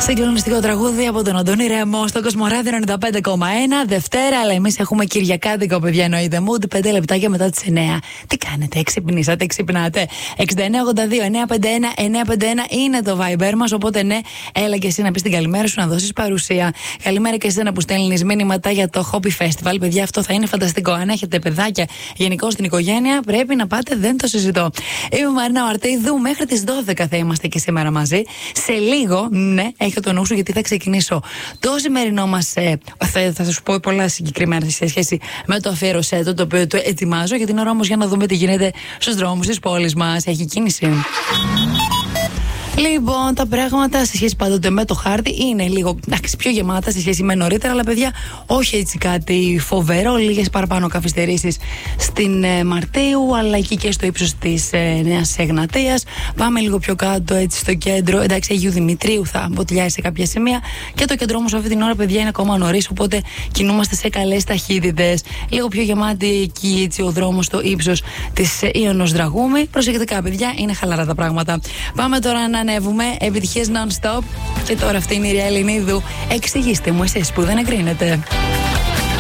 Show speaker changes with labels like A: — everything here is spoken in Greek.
A: Συγκλονιστικό τραγούδι από τον Αντώνη Ρέμο στο Κοσμοράδιο 95,1. Δευτέρα, αλλά εμείς έχουμε Κυριακάτικο, παιδιά, εννοείται. Mood 5 λεπτάκια μετά τις 9. Τι κάνετε, ξυπνήσατε, ξυπνάτε. 6982-951-951 είναι το Viber μας. Οπότε, ναι, έλα και εσύ να πεις την καλημέρα σου, να δώσεις παρουσία. Καλημέρα και εσένα που στέλνεις μήνυματα για το Hobby Festival. Παιδιά, αυτό θα είναι φανταστικό. Αν έχετε παιδάκια γενικώς στην οικογένεια, πρέπει να πάτε, δεν το συζητώ. Είμαι η Μαρίνα Μαρτίδου, μέχρι τις 12 θα είμαστε και σήμερα μαζί. Σε λίγο, ναι, έχει το νου σου, γιατί θα ξεκινήσω το σημερινό μας. Θα σου πω πολλά συγκεκριμένα σε σχέση με το αφιέρωσέ το οποίο το ετοιμάζω για την ώρα. Όμως, για να δούμε τι γίνεται στους δρόμους της πόλης μας. Έχει κίνηση. Λοιπόν, τα πράγματα σε σχέση πάντοτε με το χάρτη είναι λίγο πιο γεμάτα σε σχέση με νωρίτερα, αλλά παιδιά, όχι έτσι κάτι φοβερό. Λίγες παραπάνω καθυστερήσεις στην Μαρτίου, αλλά εκεί και στο ύψος της Νέας Εγνατίας. Πάμε λίγο πιο κάτω, έτσι στο κέντρο. Εντάξει, Αγίου Δημητρίου θα μποτιλιάσει σε κάποια σημεία. Και το κέντρο όμως αυτή την ώρα, παιδιά, είναι ακόμα νωρίς, οπότε κινούμαστε σε καλές ταχύτητες. Λίγο πιο γεμάτη εκεί, έτσι, ο δρόμος στο ύψος της Ιωνός Δραγούμη. Προσεκτικά, παιδιά, είναι χαλαρά τα πράγματα. Πάμε τώρα να ανέβουμε. Επιτυχίες non-stop. Και τώρα αυτή είναι η Ρία Ελληνίδου. Εξηγήστε μου εσείς που δεν εγκρίνετε.